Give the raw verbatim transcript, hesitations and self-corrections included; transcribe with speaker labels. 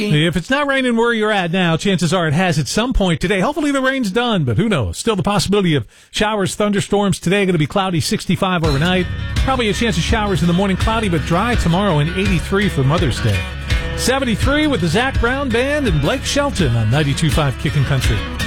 Speaker 1: sunny.
Speaker 2: If it's not raining where you're at now, chances are it has at some point today. Hopefully the rain's done, but who knows? Still the possibility of showers, thunderstorms today. Going to be cloudy, sixty-five overnight. Probably a chance of showers in the morning, cloudy but dry tomorrow, and eighty-three for Mother's Day. seventy-three with the Zac Brown Band and Blake Shelton on ninety-two point five Kickin' Country.